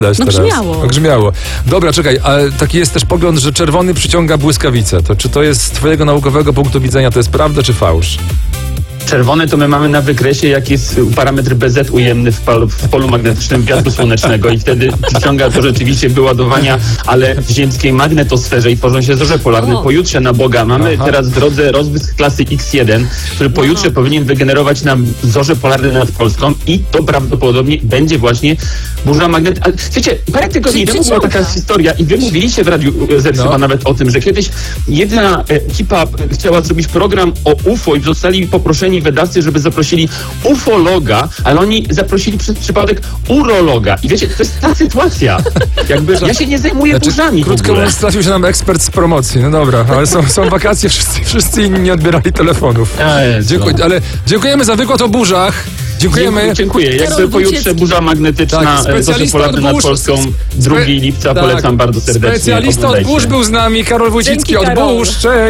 No grzmiało. Grzmiało. Dobra, czekaj, ale taki jest też pogląd, że czerwony przyciąga błyskawice. To czy to jest z twojego naukowego punktu widzenia, to jest prawda czy fałsz? Czerwone to my mamy na wykresie, jak jest parametr BZ ujemny w polu magnetycznym wiatru słonecznego i wtedy przyciąga to rzeczywiście wyładowania, ale w ziemskiej magnetosferze i tworzą się zorze polarne. Pojutrze na Boga mamy teraz w drodze rozbłysk klasy X1, który pojutrze powinien wygenerować nam zorze polarne nad Polską i to prawdopodobnie będzie właśnie burza magnetyczna. Ale wiecie, parę tygodni temu była taka historia i wy mówiliście w Radiu Z chyba nawet o tym, że kiedyś jedna ekipa chciała zrobić program o UFO i zostali poproszeni wydawcy, żeby zaprosili ufologa, ale oni zaprosili przez przypadek urologa. I wiecie, to jest ta sytuacja. Jakby ja się nie zajmuję burzami. Krótko mówiąc, trafił się nam ekspert z promocji. No dobra, ale są wakacje, wszyscy inni nie odbierali telefonów. Dziękujemy za wykład o burzach. Dziękujemy. Dziękuję. Jakby pojutrze burza magnetyczna, zorze polarne nad Polską, 2 lipca, polecam bardzo serdecznie. Specjalista od burz był z nami, Karol Wójcicki od burz. Cześć.